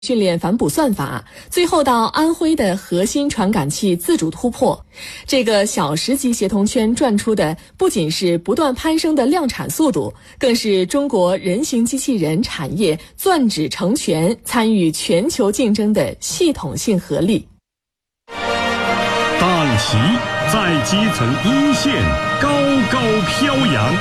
训练反哺算法，最后到安徽的核心传感器自主突破。这个小时级协同圈赚出的不仅是不断攀升的量产速度，更是中国人形机器人产业钻指成全、参与全球竞争的系统性合力。 大旗在基层一线高高飘扬。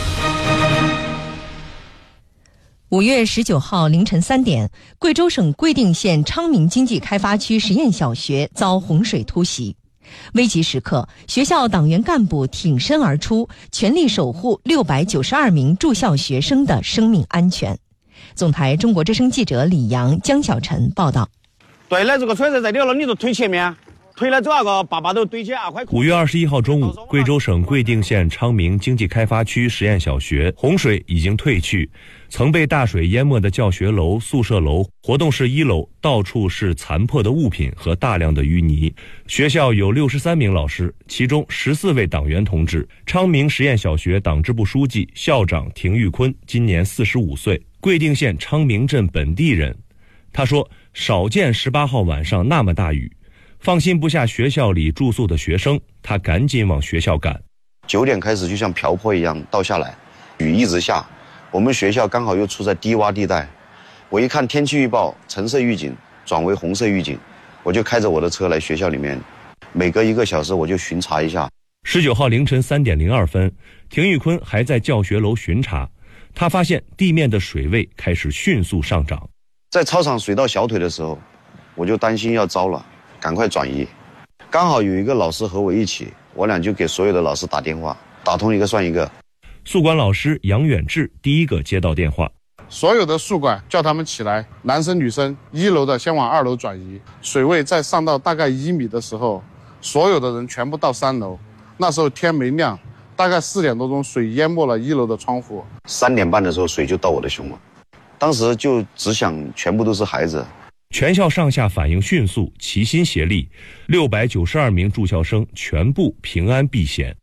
5月19号凌晨3点，贵州省贵定县昌明经济开发区实验小学遭洪水突袭。危急时刻，学校党员干部挺身而出，全力守护692名住校学生的生命安全。总台中国之声记者李阳、江小晨报道。 对了，这个车子在掉了，你就推前面，推了这个爸爸都堆起啊！快 ！5月21号中午，贵州省贵定县昌明经济开发区实验小学洪水已经退去。曾被大水淹没的教学楼、宿舍楼、活动室1楼，到处是残破的物品和大量的淤泥。学校有63名老师，其中14位党员同志。昌明实验小学党支部书记、校长廷玉坤今年45岁，贵定县昌明镇本地人。他说：“少见18号晚上那么大雨，放心不下学校里住宿的学生，他赶紧往学校赶。 9点开始就像瓢泼一样倒下来，雨一直下。我们学校刚好又处在低洼地带，我一看天气预报，橙色预警转为红色预警，我就开着我的车来学校里面，每隔1个小时我就巡查一下。 19号凌晨3点02分，廷玉坤还在教学楼巡查，他发现地面的水位开始迅速上涨。 在操场水到小腿的时候，我就担心要糟了，赶快转移。刚好有一个老师和我一起，我俩就给所有的老师打电话，打通一个算一个。 宿管老师杨远志第一个接到电话， 所有的宿管叫他们起来，男生女生1楼的先往2楼转移，水位再上到大概1米的时候，所有的人全部到3楼。那时候天没亮，大概4点多钟，水淹没了1楼的窗户。 3点半的时候，水就到我的胸了，当时就只想全部都是孩子。 全校上下反应迅速，齐心协力，692名住校生全部平安避险。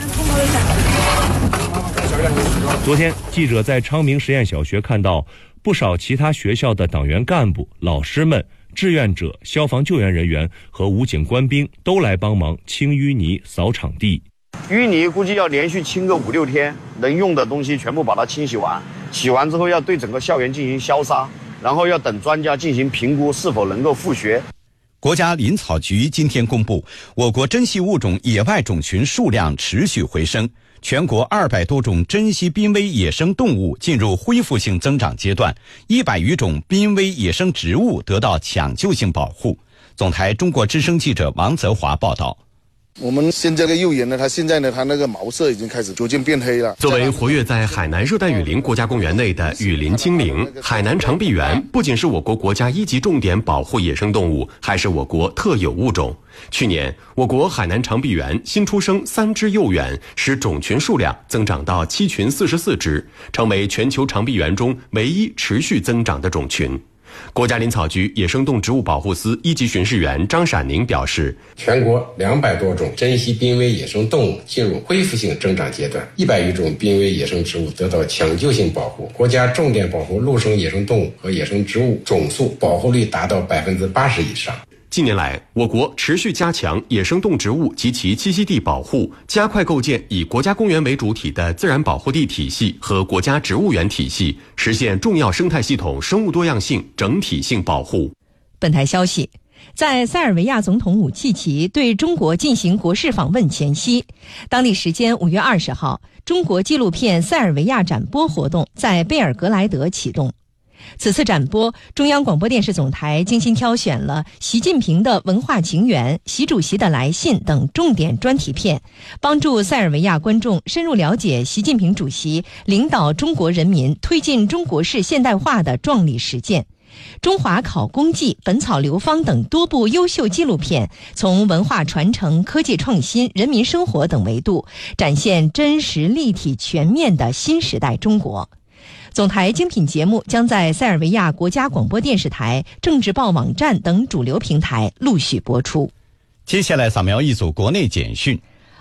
昨天，记者在昌明实验小学看到不少其他学校的党员干部、老师们、志愿者、消防救援人员和武警官兵都来帮忙清淤泥、扫场地。 淤泥估计要连续清个5、6天，能用的东西全部把它清洗完。洗完之后要对整个校园进行消杀，然后要等专家进行评估是否能够复学。 国家林草局今天公布，我国珍稀物种野外种群数量持续回升，全国200多种珍稀濒危野生动物进入恢复性增长阶段，100余种濒危野生植物得到抢救性保护。总台中国之声记者王泽华报道。 我们现在的幼猿呢，它现在呢，它那个毛色已经开始逐渐变黑了。 作为活跃在海南热带雨林国家公园内的雨林精灵，海南长臂猿不仅是我国国家1级重点保护野生动物，还是我国特有物种。去年，我国海南长臂猿新出生3只幼猿，使种群数量增长到7群44只，成为全球长臂猿中唯一持续增长的种群。国家林草局野生动植物保护司1级巡视员张闪宁表示， 全国200多种珍稀濒危野生动物进入恢复性增长阶段，100余种濒危野生植物得到抢救性保护，国家重点保护陆生野生动物和野生植物总数保护率达到80%以上。 近年来，我国持续加强野生动植物及其栖息地保护，加快构建以国家公园为主体的自然保护地体系和国家植物园体系，实现重要生态系统生物多样性整体性保护。 本台消息，在塞尔维亚总统武契奇对中国进行国事访问前夕，当地时间5月20号，中国纪录片塞尔维亚展播活动在贝尔格莱德启动。此次展播，中央广播电视总台精心挑选了习近平的文化情缘、习主席的来信等重点专题片，帮助塞尔维亚观众深入了解习近平主席领导中国人民推进中国式现代化的壮丽实践。中华考工记、本草流芳等多部优秀纪录片，从文化传承、科技创新、人民生活等维度，展现真实、立体、全面的新时代中国。总台精品节目将在塞尔维亚国家广播电视台、政治报网站等主流平台陆续播出。 接下来扫描一组国内简讯。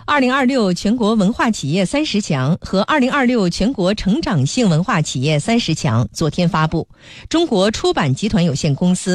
2026全国文化企业30强和2026全国成长性文化企业30强昨天发布。中国出版集团有限公司